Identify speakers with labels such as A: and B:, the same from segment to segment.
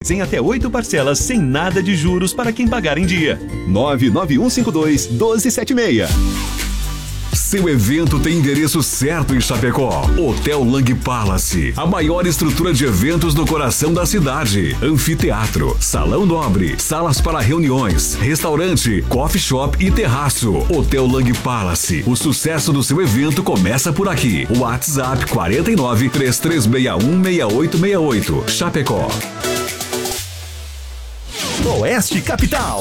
A: em até 8 parcelas sem nada de juros para quem pagar em dia. 99152-1276.
B: Seu evento tem endereço certo em Chapecó. Hotel Lang Palace, a maior estrutura de eventos no coração da cidade. Anfiteatro, salão nobre, salas para reuniões, restaurante, coffee shop e terraço. Hotel Lang Palace, o sucesso do seu evento começa por aqui. WhatsApp 49-3361-6868. Chapecó.
A: Oeste Capital.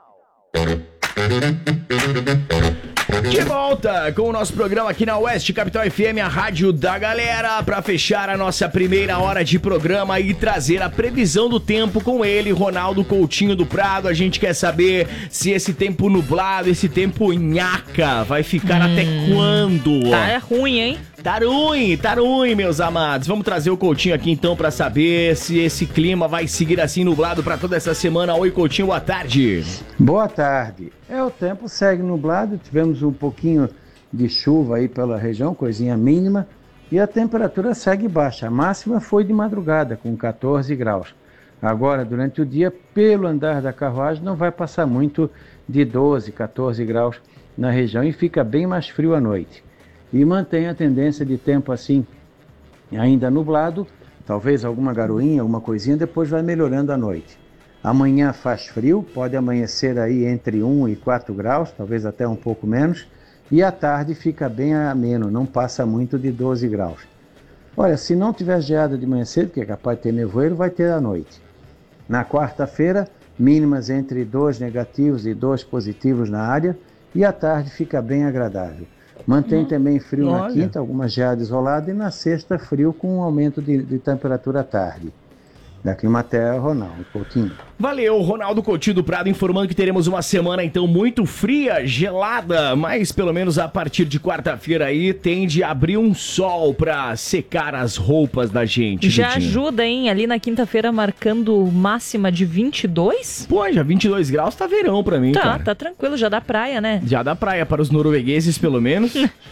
C: De volta com o nosso programa aqui na Oeste Capital FM, a rádio da galera, para fechar a nossa primeira hora de programa e trazer a previsão do tempo com ele, Ronaldo Coutinho do Prado. A gente quer saber se esse tempo nublado, esse tempo nhaca, vai ficar até quando?
D: Tá ruim, hein?
C: Tá ruim, meus amados. Vamos trazer o Coutinho aqui então pra saber se esse clima vai seguir assim nublado pra toda essa semana. Oi, Coutinho, boa tarde.
E: Boa tarde. O tempo segue nublado, tivemos um pouquinho de chuva aí pela região, coisinha mínima, e a temperatura segue baixa. A máxima foi de madrugada, com 14 graus. Agora, durante o dia, pelo andar da carruagem, não vai passar muito de 12, 14 graus na região e fica bem mais frio à noite. E mantém a tendência de tempo assim, ainda nublado, talvez alguma garoinha, alguma coisinha, depois vai melhorando à noite. Amanhã faz frio, pode amanhecer aí entre 1 e 4 graus, talvez até um pouco menos, e à tarde fica bem ameno, não passa muito de 12 graus. Olha, se não tiver geada de manhã cedo, que é capaz de ter nevoeiro, vai ter à noite. Na quarta-feira, mínimas entre 2 negativos e 2 positivos na área, e à tarde fica bem agradável. Mantém também frio na quinta, alguma geada isolada, e na sexta frio com um aumento de temperatura à tarde. Da Climaterra, Ronaldo Coutinho.
C: Valeu, Ronaldo Coutinho do Prado, informando que teremos uma semana então muito fria, gelada, mas pelo menos a partir de quarta-feira aí tende a abrir um sol pra secar as roupas da gente.
D: Já
C: Judinho.
D: ajuda, hein? Ali na quinta-feira marcando máxima de 22.
C: Pô, já 22 graus tá verão pra mim, cara.
D: Tá tranquilo, já dá praia, né?
C: Já dá praia para os noruegueses, pelo menos.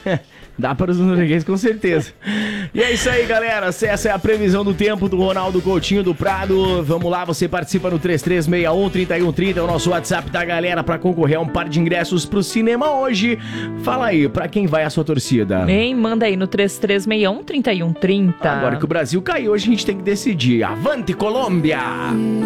C: Dá para os noruegueses, com certeza. E é isso aí, galera. Essa é a previsão do tempo do Ronaldo Coutinho do Prado. Vamos lá, você participa no 3361-3130, é o nosso WhatsApp da galera para concorrer a um par de ingressos pro cinema hoje. Fala aí, pra quem vai a sua torcida?
D: Hein, manda aí no 3361-3130.
C: Agora que o Brasil caiu, hoje a gente tem que decidir. Avante, Colômbia!